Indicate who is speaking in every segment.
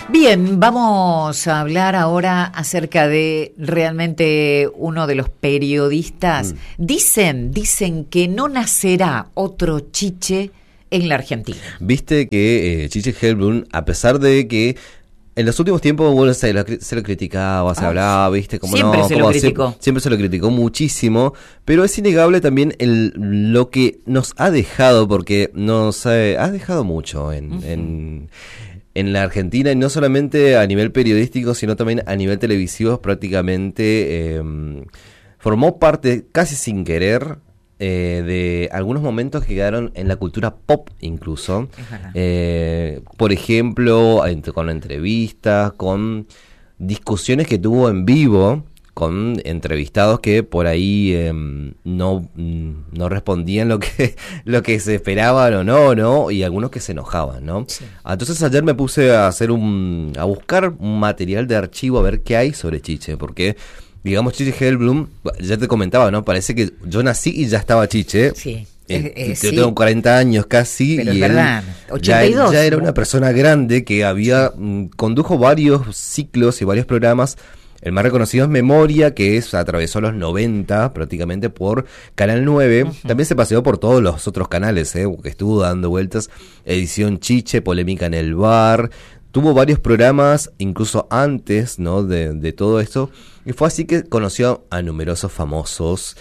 Speaker 1: Bien, vamos a hablar ahora acerca de realmente uno de los periodistas. Dicen que no nacerá otro Chiche en la Argentina.
Speaker 2: Viste que Chiche Helblum, a pesar de que en los últimos tiempos bueno, se lo criticaba, se hablaba, viste, como
Speaker 1: siempre
Speaker 2: no,
Speaker 1: se lo criticó.
Speaker 2: Siempre se lo criticó muchísimo, pero es innegable también lo que nos ha dejado, porque nos ha dejado mucho en la Argentina, y no solamente a nivel periodístico, sino también a nivel televisivo. Prácticamente formó parte, casi sin querer, de algunos momentos que quedaron en la cultura pop incluso. Por ejemplo, con entrevistas, con discusiones que tuvo en vivo con entrevistados que por ahí no respondían lo que se esperaban o no, y algunos que se enojaban, ¿no? Sí. Entonces ayer me puse a buscar un material de archivo a ver qué hay sobre Chiche, porque digamos Chiche Helblum, ya te comentaba, ¿no? Parece que yo nací y ya estaba Chiche.
Speaker 1: Sí.
Speaker 2: Yo tengo 40 años casi,
Speaker 1: pero
Speaker 2: y
Speaker 1: es verdad, 82,
Speaker 2: ya era una persona grande que había condujo varios ciclos y varios programas. El más reconocido es Memoria, que atravesó los 90 prácticamente por Canal 9. Uh-huh. También se paseó por todos los otros canales, que estuvo dando vueltas. Edición Chiche, Polémica en el Bar. Tuvo varios programas, incluso antes, ¿no? de todo esto. Y fue así que conoció a numerosos famosos.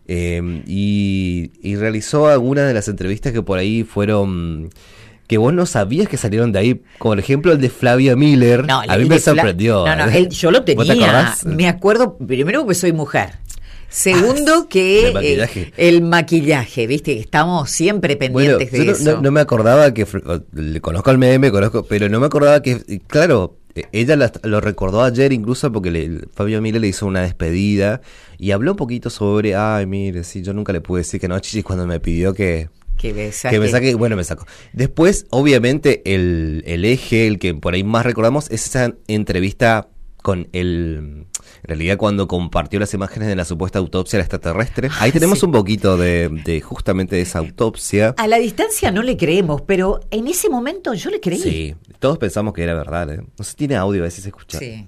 Speaker 2: Y realizó algunas de las entrevistas que por ahí fueron... que vos no sabías que salieron de ahí, como por ejemplo el de Flavia Miller.
Speaker 1: No,
Speaker 2: a mí me sorprendió.
Speaker 1: Yo lo tenía, me acuerdo, primero porque soy mujer, segundo que el maquillaje, viste, que estamos siempre pendientes de eso.
Speaker 2: No me acordaba que, le conozco al meme, pero no me acordaba que, claro, ella lo recordó ayer incluso porque Flavia Miller le hizo una despedida y habló un poquito sobre, mire, sí, yo nunca le pude decir que no, Chichis, cuando me pidió que me saque, bueno, me sacó. Después, obviamente, el eje, el que por ahí más recordamos, es esa entrevista con en realidad cuando compartió las imágenes de la supuesta autopsia al extraterrestre. Ahí tenemos un poquito de justamente de esa autopsia.
Speaker 1: A la distancia no le creemos, pero en ese momento yo le creí.
Speaker 2: Sí, todos pensamos que era verdad, ¿eh? No sé, tiene audio, a ver si se escucha.
Speaker 1: Sí.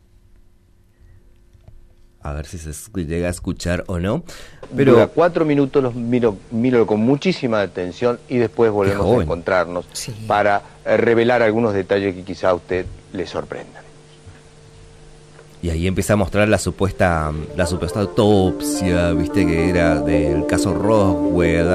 Speaker 2: A ver si se llega a escuchar o no. Pero
Speaker 3: dura 4 minutos, los miro con muchísima atención y después volvemos a encontrarnos para revelar algunos detalles que quizá a usted le sorprendan.
Speaker 2: Y ahí empieza a mostrar la supuesta autopsia, viste, que era del caso Roswell,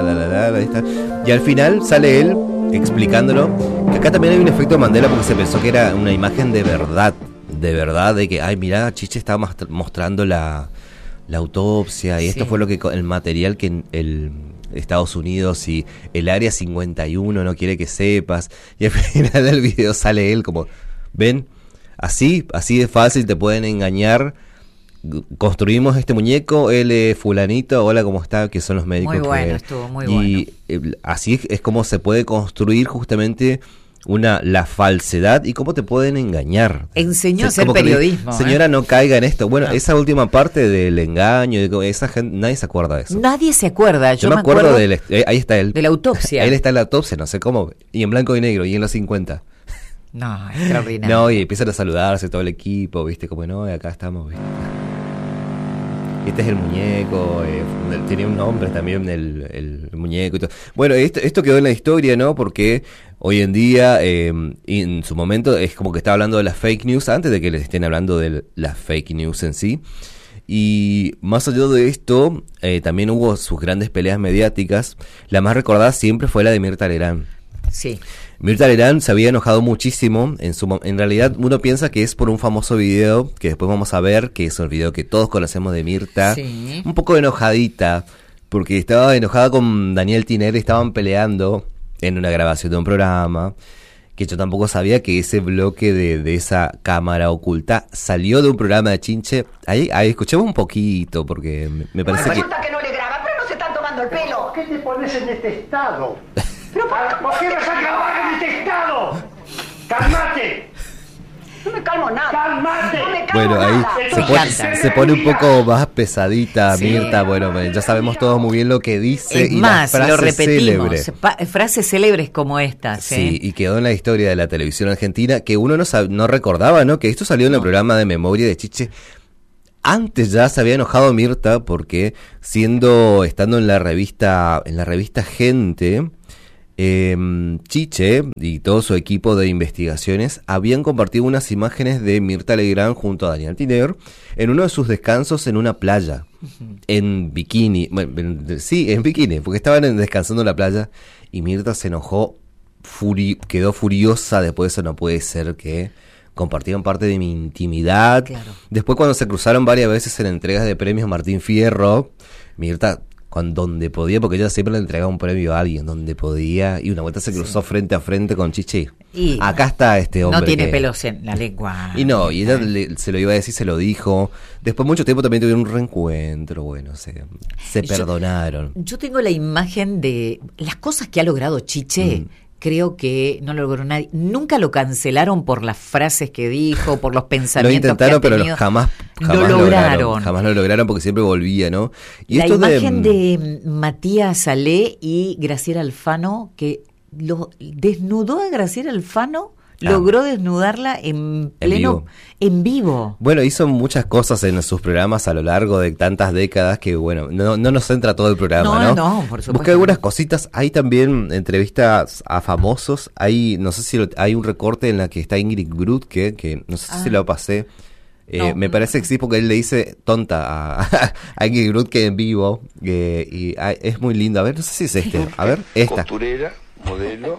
Speaker 2: y al final sale él explicándolo, que acá también hay un efecto Mandela porque se pensó que era una imagen de verdad, de que, mirá, Chiche estaba mostrando la autopsia, y esto fue lo que el material que el Estados Unidos y el Área 51 no quiere que sepas, y al final del video sale él como, ven, así de fácil te pueden engañar. Construimos este muñeco, él es fulanito, hola, ¿cómo está? Que son los médicos.
Speaker 1: Muy bueno, estuvo muy bueno.
Speaker 2: Y así es como se puede construir justamente la falsedad y cómo te pueden engañar.
Speaker 1: Enseñó a hacer periodismo.
Speaker 2: Señora, no caiga en esto. Bueno, esa última parte del engaño, esa gente, nadie se acuerda de eso.
Speaker 1: Nadie se acuerda.
Speaker 2: Yo me acuerdo ahí está él.
Speaker 1: De la autopsia.
Speaker 2: Él está en la autopsia, no sé cómo, y en blanco y negro, y en los 50.
Speaker 1: No, extraordinario.
Speaker 2: No, y empiezan a saludarse todo el equipo, viste, como no, acá estamos, viste. Este es el muñeco, tenía un nombre también el muñeco y todo. Bueno, esto quedó en la historia, ¿no? Porque hoy en día, en su momento, es como que está hablando de las fake news, antes de que les estén hablando de las fake news en sí. Y más allá de esto, también hubo sus grandes peleas mediáticas. La más recordada siempre fue la de Mirta Legrand.
Speaker 1: Sí.
Speaker 2: Mirta Legrand se había enojado muchísimo. En realidad uno piensa que es por un famoso video que después vamos a ver, que es el video que todos conocemos de Mirta.
Speaker 1: Sí.
Speaker 2: Un poco enojadita, porque estaba enojada con Daniel Tinelli, estaban peleando en una grabación de un programa, que yo tampoco sabía que ese bloque de esa cámara oculta salió de un programa de Chinche. Ahí escuchemos un poquito, porque me parece que...
Speaker 4: Resulta que no le graba, pero no se están tomando el pelo.
Speaker 5: ¿Por qué te pones en este estado?
Speaker 4: ¿Pero
Speaker 5: ¿Por qué vas a grabar en este estado? ¡Cálmate!
Speaker 4: No me calmo nada.
Speaker 5: ¡Cálmate!
Speaker 4: No me calmo
Speaker 2: Bueno, ahí
Speaker 4: nada.
Speaker 2: se pone un poco más pesadita, Mirta. Bueno, ya sabemos todos muy bien lo que dice
Speaker 1: Es
Speaker 2: y
Speaker 1: más,
Speaker 2: las
Speaker 1: lo
Speaker 2: frases
Speaker 1: repetimos.
Speaker 2: célebres.
Speaker 1: Frases célebres como estas.
Speaker 2: Sí, y quedó en la historia de la televisión argentina que uno no recordaba, ¿no? Que esto salió en el programa de Memoria de Chiche. Antes ya se había enojado Mirta porque estando en la revista Gente, Chiche y todo su equipo de investigaciones habían compartido unas imágenes de Mirta Legrand junto a Daniel Tiner en uno de sus descansos en una playa, en bikini, en bikini, porque estaban descansando en la playa y Mirta se enojó, quedó furiosa. Después, eso no puede ser que compartieron parte de mi intimidad.
Speaker 1: Claro.
Speaker 2: Después, cuando se cruzaron varias veces en entregas de premios Martín Fierro, Mirta, donde podía, porque ella siempre le entregaba un premio a alguien, donde podía, y una vuelta se cruzó frente a frente con Chiche.
Speaker 1: Y
Speaker 2: acá está este hombre.
Speaker 1: no tiene pelos en la lengua.
Speaker 2: Y no, y ella se lo iba a decir, se lo dijo. Después, mucho tiempo también tuvieron un reencuentro, bueno, se perdonaron.
Speaker 1: Yo tengo la imagen de las cosas que ha logrado Chiche. Creo que no lo logró nadie. Nunca lo cancelaron por las frases que dijo, por los pensamientos
Speaker 2: lo intentaron,
Speaker 1: que ha
Speaker 2: pero jamás
Speaker 1: lo lograron.
Speaker 2: Jamás lo lograron porque siempre volvía, ¿no? Y
Speaker 1: la
Speaker 2: esto
Speaker 1: imagen de Matías Salé y Graciela Alfano, que lo desnudó a Graciela Alfano, logró desnudarla en pleno, en vivo.
Speaker 2: Bueno, hizo muchas cosas en sus programas a lo largo de tantas décadas que, bueno, no nos entra todo el programa, ¿no?
Speaker 1: No, por supuesto.
Speaker 2: Busqué algunas cositas. Hay también entrevistas a famosos. Hay, no sé si hay un recorte en la que está Ingrid Grutke, que no sé si lo pasé. Me parece que sí, porque él le dice tonta a Ingrid Grutke en vivo. Es muy lindo. A ver, no sé si es este. A ver, esta.
Speaker 6: Costurera, modelo,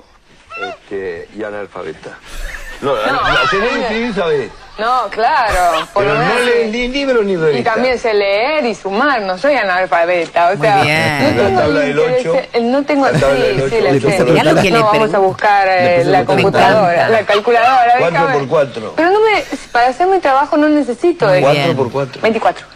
Speaker 6: y analfabeta. No, se lee y escribir, ¿sabes?
Speaker 7: No, claro.
Speaker 6: Pero no leen ni libro ni revista.
Speaker 7: Y también sé leer y sumar, no soy analfabeta. O sea,
Speaker 1: muy bien.
Speaker 7: No tengo
Speaker 6: la tabla del 8.
Speaker 7: No tengo.
Speaker 6: La tabla del 8.
Speaker 7: Sí, la sé.
Speaker 1: Mirá lo que
Speaker 7: No, vamos a buscar la computadora, la calculadora.
Speaker 6: 4x4.
Speaker 7: Pero para hacer mi trabajo no necesito.
Speaker 6: 4x4.
Speaker 7: 24.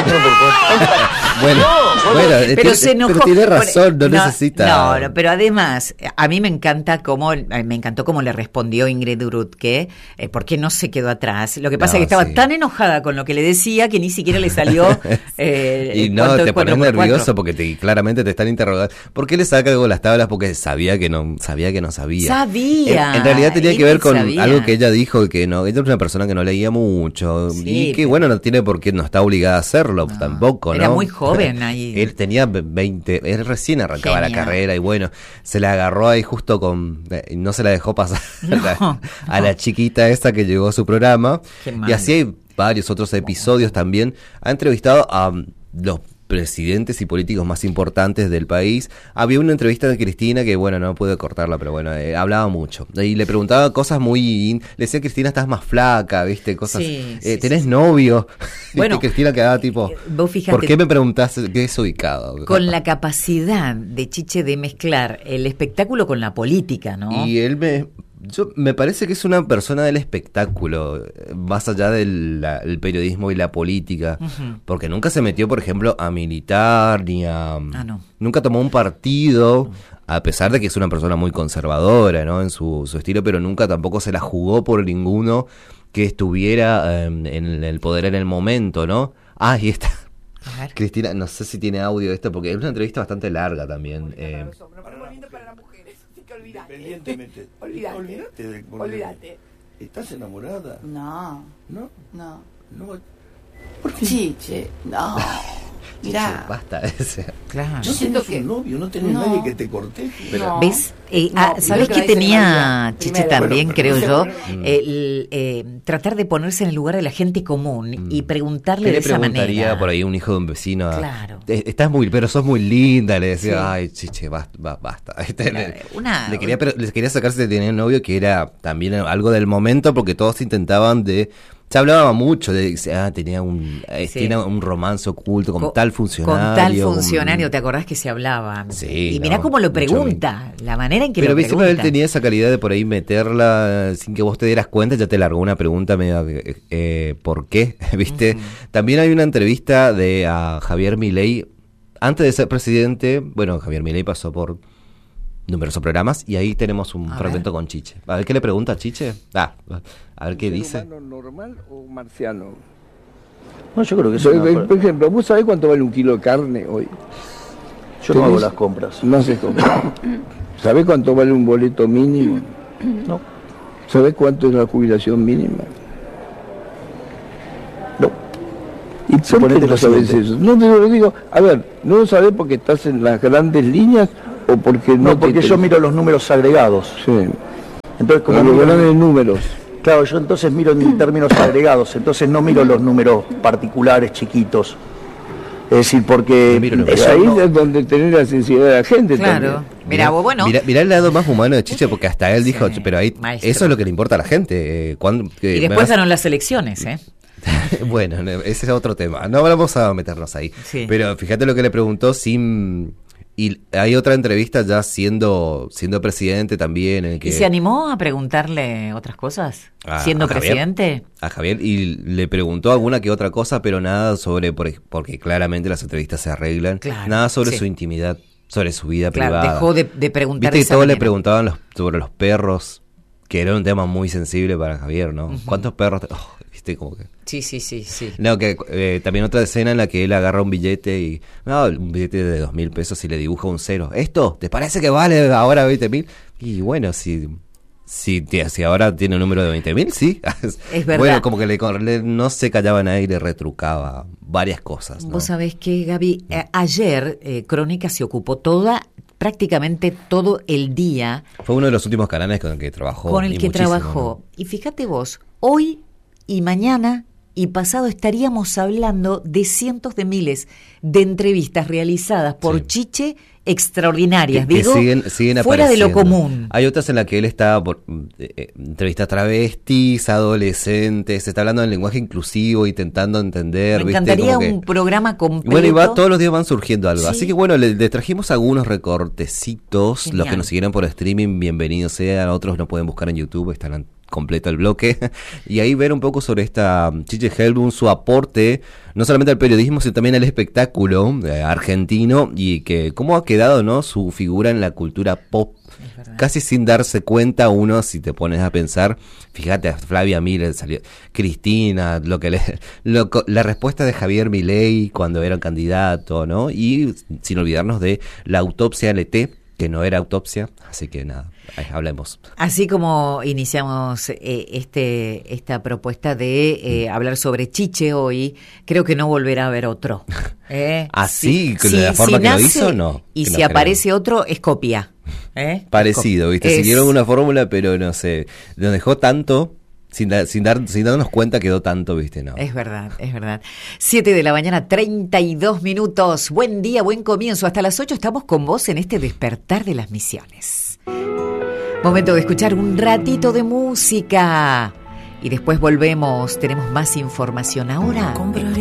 Speaker 6: 4x4.
Speaker 2: Bueno,
Speaker 1: pero se enojó.
Speaker 2: Pero tiene razón, no necesita.
Speaker 1: No, pero además, a mí me encantó cómo le respondió Ingrid Grutke, porque no se quedó atrás. Lo que pasa es que estaba tan enojada con lo que le decía que ni siquiera le salió.
Speaker 2: Y no, te pones nervioso porque claramente te están interrogando. ¿Por qué le saca algo las tablas? Porque sabía que no sabía.
Speaker 1: Sabía.
Speaker 2: En realidad tenía que ver con
Speaker 1: sabía.
Speaker 2: algo que ella dijo, que no, ella es una persona que no leía mucho, y que bueno, no tiene por qué, no está obligada a hacerlo tampoco, ¿no?
Speaker 1: Era muy joven ahí.
Speaker 2: Él tenía 20, él recién arrancaba la carrera y bueno, se la agarró ahí justo no se la dejó pasar a la chiquita esa que llegó a su programa. Y así hay varios otros episodios también. Ha entrevistado a los presidentes y políticos más importantes del país. Había una entrevista de Cristina que, bueno, no pude cortarla, pero bueno, hablaba mucho. Y le preguntaba cosas le decía, Cristina, estás más flaca, ¿viste? Cosas. ¿Tenés novio? Bueno, Cristina quedaba tipo,
Speaker 1: vos fijate,
Speaker 2: ¿por qué me preguntás qué es ubicado?
Speaker 1: Con la capacidad de Chiche de mezclar el espectáculo con la política, ¿no?
Speaker 2: Y él me parece que es una persona del espectáculo, más allá del periodismo y la política, porque nunca se metió, por ejemplo, a militar, ni a... Nunca tomó un partido, a pesar de que es una persona muy conservadora, ¿no? En su estilo, pero nunca tampoco se la jugó por ninguno que estuviera en el poder en el momento, ¿no? Ahí está. Cristina, no sé si tiene audio esto, porque es una entrevista bastante larga también.
Speaker 6: Independientemente. Olvídate. ¿Estás enamorada?
Speaker 8: No.
Speaker 6: ¿No?
Speaker 8: No.
Speaker 6: No.
Speaker 8: ¿Por qué? Chiche, no. Mirá.
Speaker 2: Basta ese.
Speaker 1: Claro.
Speaker 6: No tenés un novio, no tenés nadie que te corte.
Speaker 8: No.
Speaker 1: ¿Ves?
Speaker 8: No,
Speaker 1: ¿Sabés qué tenía Chiche también,
Speaker 6: pero,
Speaker 1: creo yo? Tratar de ponerse en el lugar de la gente común y preguntarle de esa manera.
Speaker 2: ¿Qué le preguntaría por ahí un hijo de un vecino?
Speaker 1: Claro.
Speaker 2: Pero sos muy linda, le decía. Ay, Chiche, basta. Les quería sacar si tenía un novio, que era también algo del momento, porque todos intentaban se hablaba mucho tenía un romance oculto con tal funcionario.
Speaker 1: Con tal funcionario, ¿te acordás que se hablaba?
Speaker 2: Sí.
Speaker 1: Y mirá cómo lo pregunta, la manera en que
Speaker 2: pero
Speaker 1: lo pregunta.
Speaker 2: Pero él tenía esa calidad de por ahí meterla sin que vos te dieras cuenta, ya te largó una pregunta medio ¿por qué? ¿Viste? También hay una entrevista a Javier Milei, antes de ser presidente. Bueno, Javier Milei pasó por numerosos programas, y ahí tenemos un fragmento con Chiche. A ver qué le pregunta a Chiche. A ver qué dice.
Speaker 9: ¿Es humano normal o marciano?
Speaker 10: No, yo creo que
Speaker 9: por ejemplo, ¿vos sabés cuánto vale un kilo de carne hoy?
Speaker 10: Yo no hago las compras.
Speaker 9: No haces compras. ¿Sabés cuánto vale un boleto mínimo?
Speaker 10: No.
Speaker 9: ¿Sabés cuánto es la jubilación mínima?
Speaker 10: No.
Speaker 9: ¿Y por qué no sabés eso? No te lo digo. A ver, ¿no lo sabés porque estás en las grandes líneas o porque no?
Speaker 10: No, porque yo miro los números agregados.
Speaker 9: Sí.
Speaker 10: Entonces, como
Speaker 9: los grandes números.
Speaker 10: Claro, yo entonces miro en términos agregados, entonces no miro los números particulares, chiquitos. Es decir, porque
Speaker 9: ahí es donde tener la sensibilidad de la gente.
Speaker 1: Claro.
Speaker 9: También.
Speaker 2: Mirá el lado más humano de Chiche, porque hasta él dijo, pero ahí eso es lo que le importa a la gente.
Speaker 1: Y después ganó las elecciones,
Speaker 2: Bueno, ese es otro tema. No vamos a meternos ahí. Sí. Pero fíjate lo que le preguntó y hay otra entrevista ya siendo presidente también. En el que,
Speaker 1: ¿Y se animó a preguntarle otras cosas? ¿Siendo presidente?
Speaker 2: A Javier, y le preguntó alguna que otra cosa, pero nada sobre, porque claramente las entrevistas se arreglan, nada sobre su intimidad, sobre su vida privada.
Speaker 1: Dejó de preguntar.
Speaker 2: Viste que todos le preguntaban sobre los perros, que era un tema muy sensible para Javier, ¿no? ¿Cuántos perros? ¿Viste? Como que...
Speaker 1: Sí.
Speaker 2: No, que también otra escena en la que él agarra un billete un billete de 2.000 pesos y le dibuja un 0. ¿Esto te parece que vale ahora 20.000? Y bueno, si ahora tiene un número de 20.000, sí.
Speaker 1: Es verdad.
Speaker 2: Bueno, como que no se callaba nadie y le retrucaba varias cosas, ¿no?
Speaker 1: Vos sabés que, Gaby, ayer Crónica se ocupó prácticamente todo el día.
Speaker 2: Fue uno de los últimos canales con el que trabajó.
Speaker 1: ¿No? Y fíjate vos, hoy y mañana y pasado estaríamos hablando de cientos de miles de entrevistas realizadas por Chiche extraordinarias,
Speaker 2: que siguen
Speaker 1: fuera de lo común.
Speaker 2: Hay otras en las que él está entrevistas travestis, adolescentes, se está hablando del lenguaje inclusivo, intentando entender.
Speaker 1: Me encantaría un programa completo.
Speaker 2: Bueno, y todos los días van surgiendo algo. Así que bueno, le trajimos algunos recortecitos. Genial. Los que nos siguieron por streaming, bienvenidos sean. Otros no pueden buscar en YouTube, están completo el bloque, y ahí ver un poco sobre esta Chiche Helblum, su aporte no solamente al periodismo, sino también al espectáculo argentino, y que cómo ha quedado, ¿no?, su figura en la cultura pop, casi sin darse cuenta uno, si te pones a pensar. Fíjate, a Flavia Miller salió, Cristina, la respuesta de Javier Milei cuando era candidato, ¿no? Y sin olvidarnos de la autopsia LT, que no era autopsia, así que nada, hablemos.
Speaker 1: Así como iniciamos esta propuesta de hablar sobre Chiche hoy, creo que no volverá a haber otro.
Speaker 2: Así, la forma que nace, lo hizo, no.
Speaker 1: Y si aparece otro, es copia.
Speaker 2: Parecido, ¿viste? Siguieron una fórmula, pero no sé, lo dejó tanto... Sin darnos cuenta quedó tanto, ¿viste? No.
Speaker 1: Es verdad. 7 de la mañana, 32 minutos. Buen día, buen comienzo. Hasta las 8 estamos con vos en este despertar de las misiones. Momento de escuchar un ratito de música. Y después volvemos. Tenemos más información ahora.